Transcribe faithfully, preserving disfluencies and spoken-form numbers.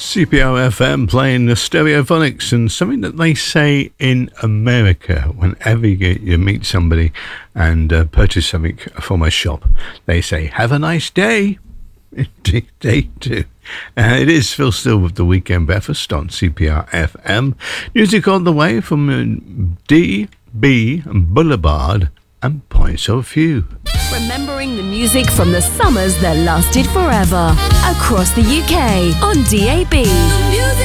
C P R F M playing the Stereophonics, and something that they say in America whenever you, you meet somebody and uh, purchase something from a shop, they say, "Have a nice day." Indeed, they do. Uh, it is Phil Still with the Weekend Breakfast on C P R F M. Music on the way from uh, D B Boulevard and Points of View. Remembering the music from the summers that lasted forever. Across the U K on D A B.